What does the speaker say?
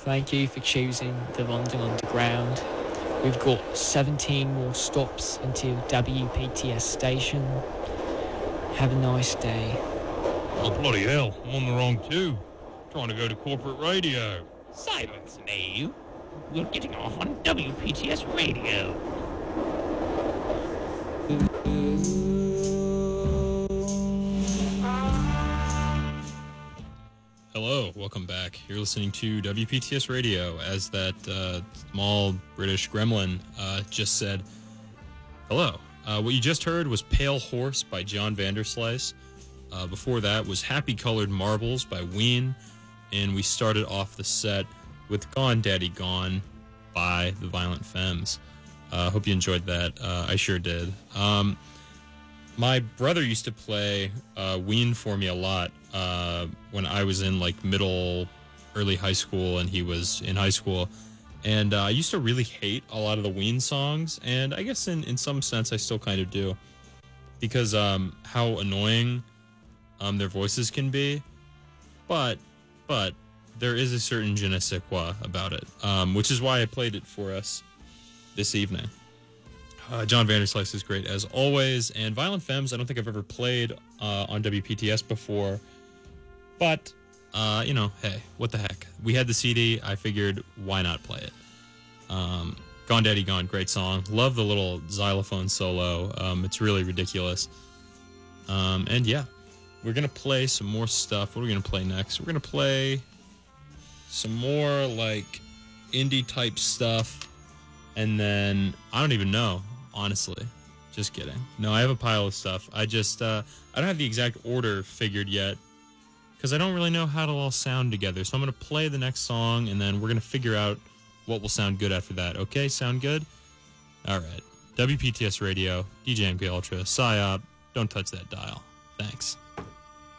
Thank you for choosing the London Underground. We've got 17 more stops until WPTS station. Have a nice day. Oh, bloody hell, I'm on the wrong tube. Trying to go to corporate radio. Silence, Nave. We're getting off on WPTS radio. Hello, welcome back. You're listening to WPTS Radio, as that small British gremlin just said. Hello. What you just heard was Pale Horse by John Vanderslice. Before that was Happy Colored Marbles by Ween. And we started off the set with Gone Daddy Gone by the Violent Femmes. Hope you enjoyed that. I sure did. My brother used to play Ween for me a lot when I was in like early high school, and he was in high school. And I used to really hate a lot of the Ween songs, and I guess in some sense I still kind of do, because how annoying their voices can be. But there is a certain je ne sais quoi about it, which is why I played it for us this evening. John Vanderslice is great as always, and Violent Femmes I don't think I've ever played on WPTS before, but hey, what the heck? We had the CD, I figured why not play it. Gone Daddy Gone, great song. Love the little xylophone solo. It's really ridiculous. And yeah, we're gonna play some more stuff. What are we gonna play next? We're gonna play some more like indie type stuff, and then I don't even know, honestly. Just kidding. No, I have a pile of stuff. I just I don't have the exact order figured yet, because I don't really know how it'll all sound together. So I'm gonna play the next song, and then we're gonna figure out what will sound good after that. Okay, sound good? All right. WPTS Radio, DJ MK Ultra, PSYOP. Don't touch that dial. Thanks.